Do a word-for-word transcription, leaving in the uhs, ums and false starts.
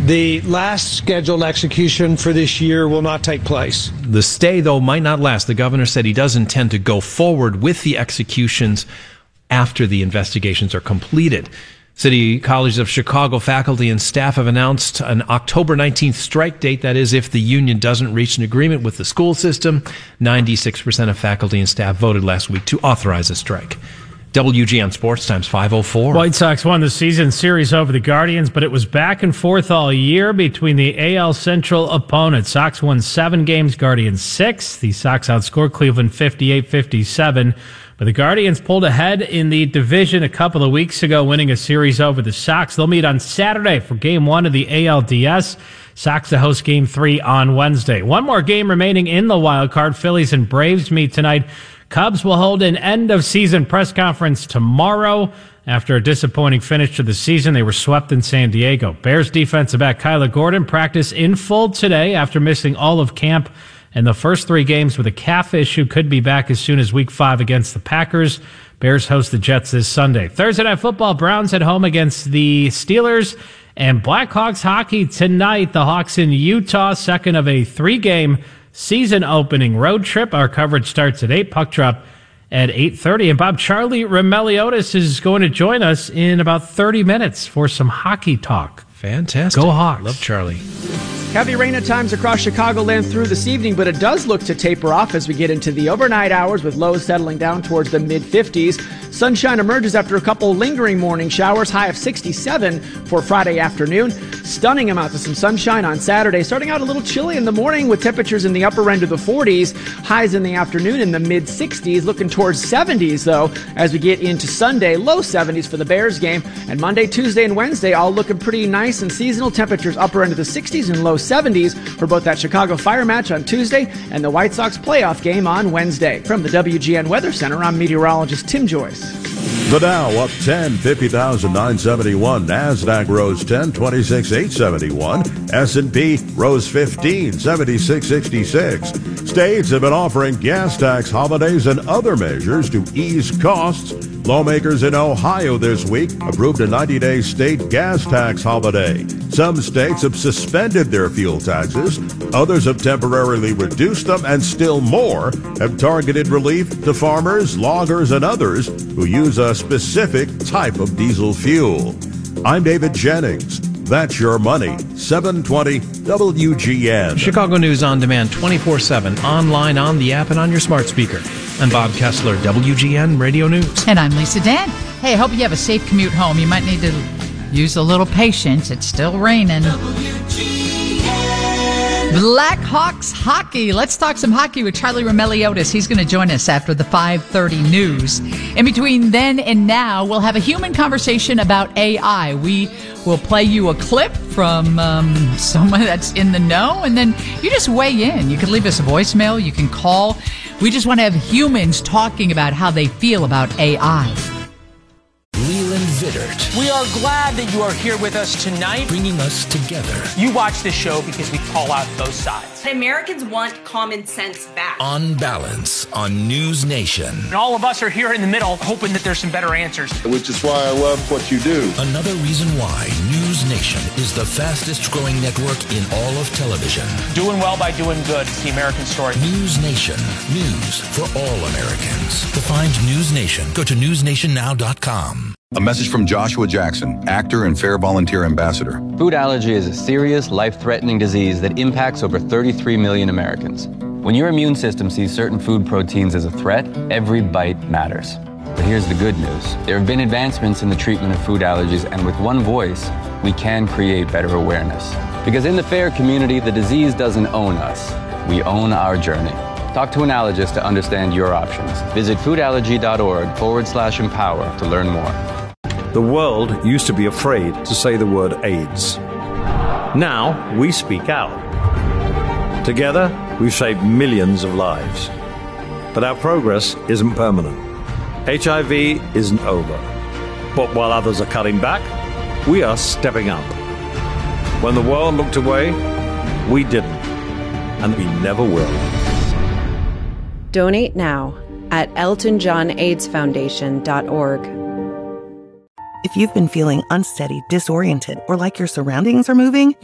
The last scheduled execution for this year will not take place. The stay, though, might not last. The governor said he does intend to go forward with the executions after the investigations are completed. City College of Chicago faculty and staff have announced an October nineteenth strike date. That is, if the union doesn't reach an agreement with the school system. ninety-six percent of faculty and staff voted last week to authorize a strike. W G N Sports Times five oh four. White Sox won the season series over the Guardians, but it was back and forth all year between the A L Central opponents. Sox won seven games, Guardians six. The Sox outscored Cleveland fifty-eight fifty-seven. But the Guardians pulled ahead in the division a couple of weeks ago, winning a series over the Sox. They'll meet on Saturday for game one of the A L D S. Sox to host game three on Wednesday. One more game remaining in the wild card. Phillies and Braves meet tonight. Cubs will hold an end-of-season press conference tomorrow. After a disappointing finish to the season, they were swept in San Diego. Bears defensive back Kyler Gordon practiced in full today after missing all of camp and the first three games with a calf issue. Could be back as soon as week five against the Packers. Bears host the Jets this Sunday. Thursday Night Football, Browns at home against the Steelers. And Blackhawks hockey tonight. The Hawks in Utah, second of a three-game season opening road trip. Our coverage starts at eight. Puck drop at eight thirty. And Bob, Charlie Remeliotis is going to join us in about thirty minutes for some hockey talk. Fantastic. Go Hawks. Love Charlie. Heavy rain at times across Chicagoland through this evening, but it does look to taper off as we get into the overnight hours with lows settling down towards the mid-fifties. Sunshine emerges after a couple lingering morning showers, high of sixty-seven for Friday afternoon. Stunning amounts of some sunshine on Saturday, starting out a little chilly in the morning with temperatures in the upper end of the forties, highs in the afternoon in the mid-sixties, looking towards seventies, though, as we get into Sunday, low seventies for the Bears game, and Monday, Tuesday, and Wednesday all looking pretty nice and seasonal. Temperatures upper end of the sixties and low seventies for both that Chicago Fire match on Tuesday and the White Sox playoff game on Wednesday. From the W G N Weather Center, I'm meteorologist Tim Joyce. The Dow up ten, fifty thousand nine hundred seventy-one. NASDAQ rose ten, twenty-six thousand eight hundred seventy-one. S and P rose fifteen, seventy-six sixty-six. States have been offering gas tax holidays and other measures to ease costs. Lawmakers in Ohio this week approved a ninety-day state gas tax holiday. Some states have suspended their fuel taxes. Others have temporarily reduced them, and still more have targeted relief to farmers, loggers, and others who use a specific type of diesel fuel. I'm David Jennings. That's your money. seven twenty W G N. Chicago News on demand twenty-four seven, online, on the app, and on your smart speaker. I'm Bob Kessler, W G N Radio News. And I'm Lisa Dan. Hey, I hope you have a safe commute home. You might need to use a little patience. It's still raining. Blackhawks hockey. Let's talk some hockey with Charlie Remeliotis. He's going to join us after the five thirty news. In between then and now, we'll have a human conversation about A I. We will play you a clip from um, someone that's in the know, and then you just weigh in. You can leave us a voicemail. You can call. We just want to have humans talking about how they feel about A I. Leland Vittert. We are glad that you are here with us tonight. Bringing us together. You watch this show because we call out both sides. Americans want common sense back. On Balance on News Nation. And all of us are here in the middle hoping that there's some better answers. Which is why I love what you do. Another reason why News Nation is the fastest growing network in all of television. Doing well by doing good. It's the American story. News Nation. News for all Americans. To find News Nation, go to news nation now dot com. A message from Joshua Jackson, actor and Fair Volunteer Ambassador. Food allergy is a serious, life-threatening disease that impacts over thirty-three million Americans. When your immune system sees certain food proteins as a threat, every bite matters. But here's the good news. There have been advancements in the treatment of food allergies, and with one voice, we can create better awareness. Because in the FAIR community, the disease doesn't own us. We own our journey. Talk to an allergist to understand your options. Visit foodallergy.org forward slash empower to learn more. The world used to be afraid to say the word AIDS. Now we speak out. Together, we've saved millions of lives. But our progress isn't permanent. H I V isn't over. But while others are cutting back, we are stepping up. When the world looked away, we didn't. And we never will. Donate now at elton john aids foundation dot org. If you've been feeling unsteady, disoriented, or like your surroundings are moving,